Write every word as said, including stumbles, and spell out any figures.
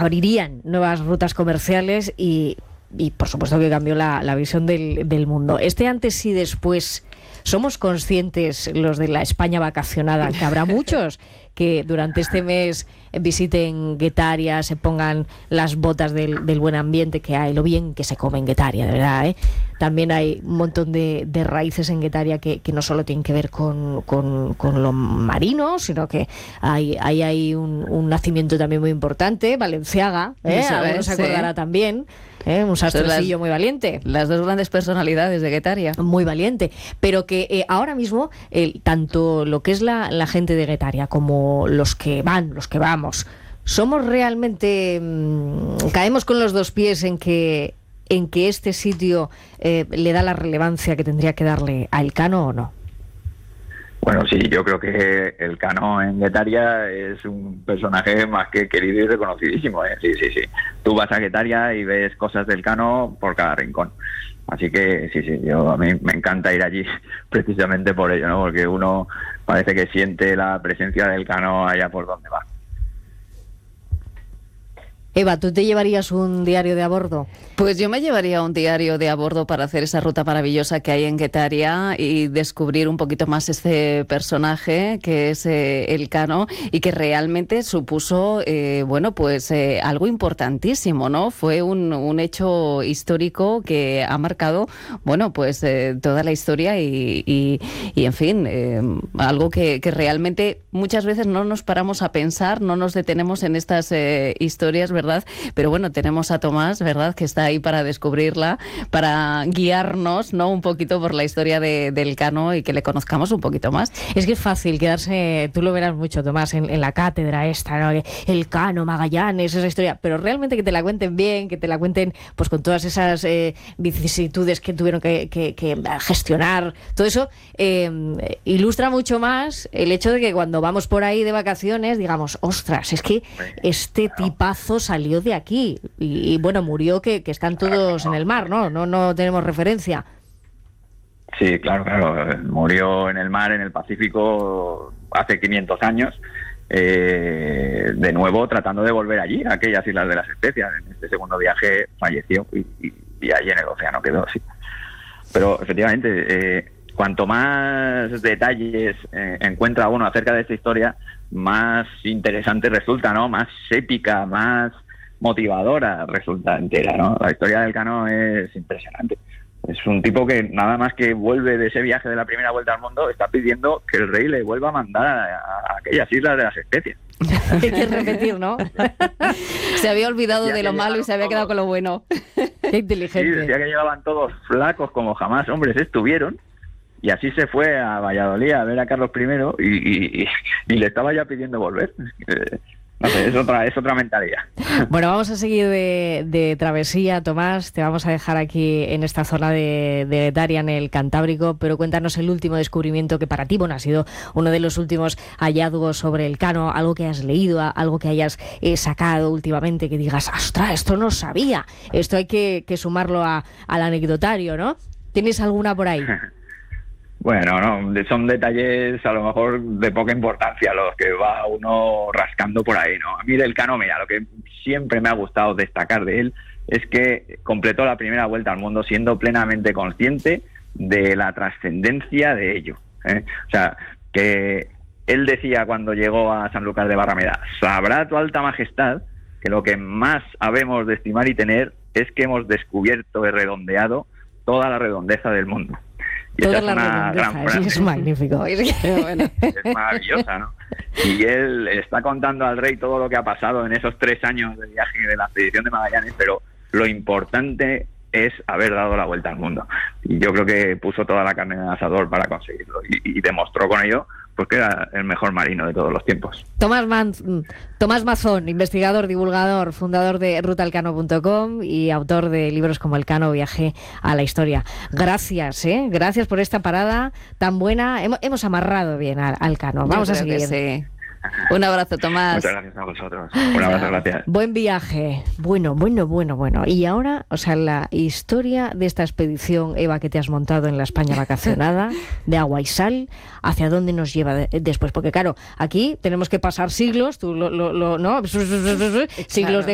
abrirían nuevas rutas comerciales y, y por supuesto que cambió la, la visión del, del mundo. Este antes y después, ¿somos conscientes los de la España vacacionada que habrá muchos que durante este mes visiten Guetaria, se pongan las botas del, del buen ambiente que hay, lo bien que se come en Guetaria, de verdad, ¿eh? También hay un montón de, de raíces en Guetaria que, que no solo tienen que ver con, con, con lo marino, sino que hay, hay, hay un, un nacimiento también muy importante, Valenciaga, ¿eh? Algunos se acordará sí. también. ¿Eh? Un sastrecillo muy valiente. Las dos grandes personalidades de Guetaria. Muy valiente. Pero que eh, ahora mismo, eh, tanto lo que es la, la gente de Guetaria como los que van, los que vamos, somos realmente... Mmm, caemos con los dos pies en que, en que este sitio eh, le da la relevancia que tendría que darle a Elcano, ¿o no? Bueno, sí, yo creo que Elcano en Guetaria es un personaje más que querido y reconocidísimo, ¿eh? Sí, sí, sí. Tú vas a Guetaria y ves cosas de Elcano por cada rincón. Así que sí, sí, yo a mí me encanta ir allí precisamente por ello, ¿no? Porque uno parece que siente la presencia de Elcano allá por donde va. Eva, ¿tú te llevarías un diario de a bordo? Pues yo me llevaría un diario de a bordo para hacer esa ruta maravillosa que hay en Guetaria y descubrir un poquito más este personaje que es eh, Elcano y que realmente supuso, eh, bueno, pues eh, algo importantísimo, ¿no? Fue un, un hecho histórico que ha marcado, bueno, pues eh, toda la historia y, y, y en fin, eh, algo que, que realmente muchas veces no nos paramos a pensar, no nos detenemos en estas eh, historias, ¿verdad? ¿verdad? Pero bueno, tenemos a Tomás, ¿verdad?, que está ahí para descubrirla, para guiarnos, ¿no?, un poquito por la historia de, de Elcano y que le conozcamos un poquito más. Es que es fácil quedarse, tú lo verás mucho, Tomás, en, en la cátedra esta, ¿no?, Elcano, Magallanes, esa historia, pero realmente que te la cuenten bien, que te la cuenten pues con todas esas eh, vicisitudes que tuvieron que, que, que gestionar, todo eso eh, ilustra mucho más el hecho de que cuando vamos por ahí de vacaciones digamos, ostras, es que este tipazo salió de aquí y, y bueno, murió que, que están todos en el mar, ¿no? No, no tenemos referencia. Sí, claro, claro. Murió en el mar, en el Pacífico, hace quinientos años, eh, de nuevo tratando de volver allí, a aquellas islas de las Especias. En este segundo viaje falleció y, y, y allí en el océano quedó, sí. Pero efectivamente, eh, cuanto más detalles eh, encuentra uno acerca de esta historia, más interesante resulta, ¿no? Más épica, más motivadora resulta entera, ¿no? La historia de Elcano es impresionante. Es un tipo que nada más que vuelve de ese viaje de la primera vuelta al mundo está pidiendo que el rey le vuelva a mandar a, a aquellas islas de las Especias. Hay que repetir, ¿no? Se había olvidado de lo malo y se había quedado con lo bueno. Qué inteligente. Sí, decía que llegaban todos flacos como jamás hombres estuvieron. Y así se fue a Valladolid a ver a Carlos primero y, y, y, y le estaba ya pidiendo volver. Eh, no sé, es otra, es otra mentalidad. Bueno, vamos a seguir de, de travesía, Tomás. Te vamos a dejar aquí en esta zona de, de Guetaria, en el Cantábrico, pero cuéntanos el último descubrimiento que para ti, bueno, ha sido uno de los últimos hallazgos sobre Elcano, algo que has leído, algo que hayas eh, sacado últimamente, que digas, ¡ostras, esto no sabía! Esto hay que, que sumarlo a, al anecdotario, ¿no? ¿Tienes alguna por ahí? Bueno, no, son detalles a lo mejor de poca importancia los que va uno rascando por ahí, ¿no? A mí del Elcano, mira, lo que siempre me ha gustado destacar de él es que completó la primera vuelta al mundo siendo plenamente consciente de la trascendencia de ello, ¿eh? O sea, que él decía cuando llegó a Sanlúcar de Barrameda, sabrá tu alta majestad que lo que más habemos de estimar y tener es que hemos descubierto y redondeado toda la redondeza del mundo. Y Toda esa es una gran frase. Es magnífico. Es maravillosa, ¿no? Y él está contando al rey todo lo que ha pasado en esos tres años de viaje de la expedición de Magallanes, pero lo importante es haber dado la vuelta al mundo. Y yo creo que puso toda la carne en el asador para conseguirlo y, y demostró con ello pues que era el mejor marino de todos los tiempos. Tomás, Man, Tomás Mazón, investigador, divulgador, fundador de ruta elcano punto com y autor de libros como Elcano, Viaje a la Historia. Gracias, ¿eh? Gracias por esta parada tan buena. Hemos, hemos amarrado bien al, al Elcano. Vamos a seguir. Sí. Un abrazo, Tomás. Muchas gracias a vosotros. Un abrazo, gracias. Buen viaje. Bueno, bueno, bueno, bueno. Y ahora, o sea, la historia de esta expedición, Eva, que te has montado en la España vacacionada, de agua y sal, ¿hacia dónde nos lleva de, después? Porque claro, aquí tenemos que pasar siglos, tú lo, lo, lo, ¿no? Siglos de